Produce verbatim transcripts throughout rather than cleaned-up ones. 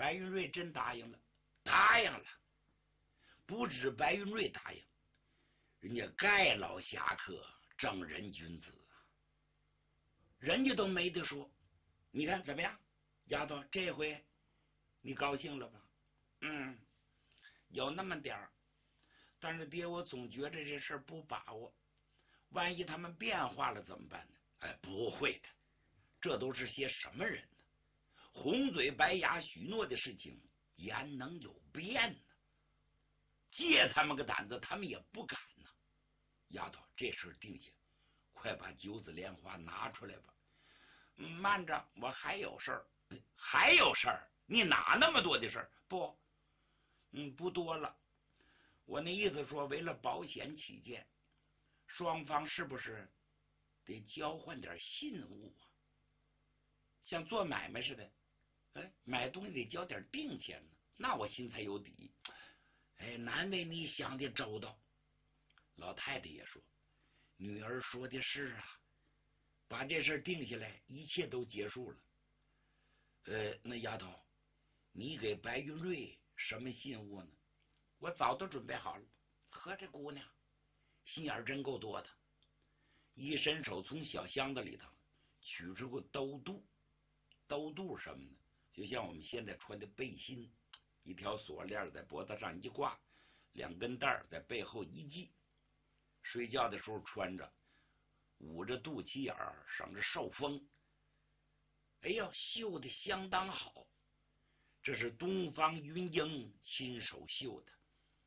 白云瑞真答应了，答应了。不止白云瑞答应，人家盖老侠客正人君子，人家都没得说。你看怎么样，丫头，这回你高兴了吧？嗯，有那么点儿。但是爹，我总觉着这事儿不把握，万一他们变化了怎么办呢？哎，不会的，这都是些什么人呢？红嘴白牙许诺的事情，焉能有变呢？借他们个胆子，他们也不敢呢。丫头，这事儿定下，快把九子莲花拿出来吧。慢着，我还有事儿，还有事儿？你哪那么多的事儿？不，嗯，不多了。我那意思说，为了保险起见，双方是不是得交换点信物啊？像做买卖似的，哎，买东西得交点定钱呢，那我心才有底。哎，难为你想的周到。老太太也说，女儿说的是啊，把这事定下来，一切都结束了。呃，那丫头，你给白云瑞什么信物呢？我早都准备好了。呵，这姑娘心眼真够多的，一伸手从小箱子里头取出个兜肚。兜肚什么呢？就像我们现在穿的背心，一条锁链在脖子上一挂，两根带在背后一系，睡觉的时候穿着，捂着肚脐眼儿，省着受风。哎呀，绣的相当好，这是东方云英亲手绣的，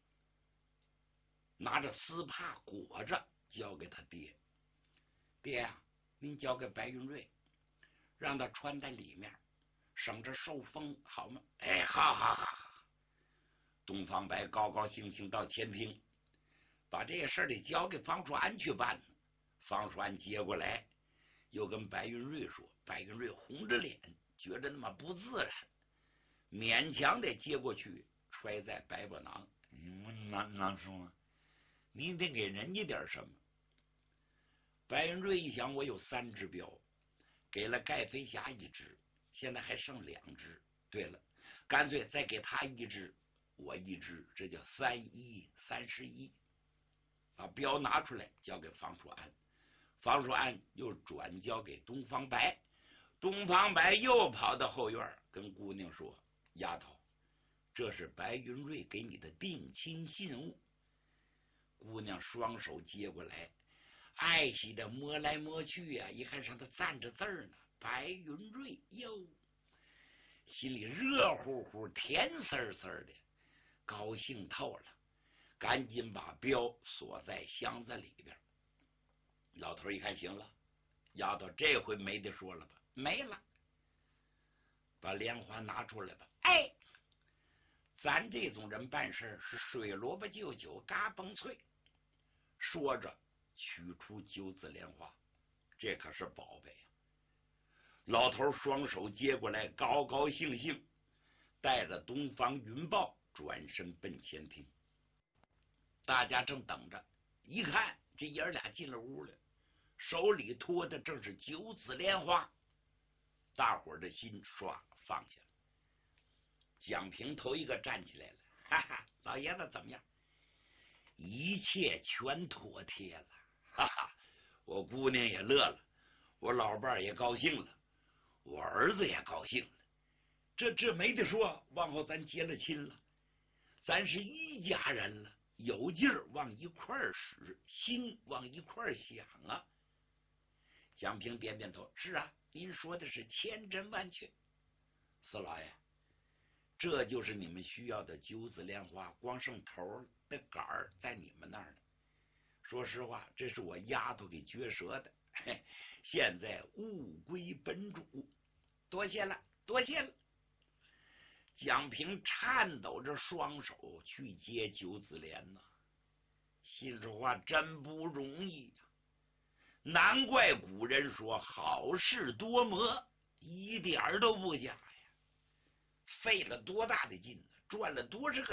拿着丝帕裹着，交给他爹。爹啊，您交给白云瑞，让他穿在里面，省着受风，好吗？哎，好好好好。东方白高高兴兴到前厅，把这事儿得交给方叔安去办呢。方叔安接过来，又跟白云瑞说，白云瑞红着脸，觉得那么不自然，勉强得接过去，揣在百宝囊。嗯，囊囊叔啊，你得给人家点什么。白云瑞一想，我有三只镖，给了盖飞侠一只，现在还剩两只。对了，干脆再给他一只，我一只，这叫三一三十一。把镖拿出来，交给方叔安，方叔安又转交给东方白，东方白又跑到后院跟姑娘说：“丫头，这是白云瑞给你的定亲信物。”姑娘双手接过来，爱惜的摸来摸去啊，一看上头赞着字儿呢，白云瑞哟，心里热乎乎、甜丝丝的，高兴透了，赶紧把镖锁在箱子里边。老头一看，行了，丫头这回没得说了吧？没了，把莲花拿出来吧。哎，咱这种人办事是水萝卜就酒，嘎嘣脆。说着，取出九子莲花，这可是宝贝呀！老头双手接过来，高高兴兴，带着东方云豹转身奔前厅。大家正等着，一看这爷儿俩进了屋了，手里托的正是九子莲花，大伙儿的心唰放下了。蒋平头一个站起来了，哈哈，老爷子怎么样？一切全妥帖了，哈哈！我姑娘也乐了，我老伴儿也高兴了，我儿子也高兴了。这这没得说，往后咱结了亲了，咱是一家人了，有劲儿往一块儿使，心往一块儿想啊。蒋平点点头，是啊，您说的是千真万确。四老爷，这就是你们需要的九子莲花，光剩头的杆儿在你们那儿呢。说实话，这是我丫头给撅折的，嘿，现在物归本主，多谢了，多谢了。蒋平颤抖着双手去接九子莲呐，心里话真不容易呀、啊。难怪古人说好事多磨，一点都不假呀。费了多大的劲，赚了多少个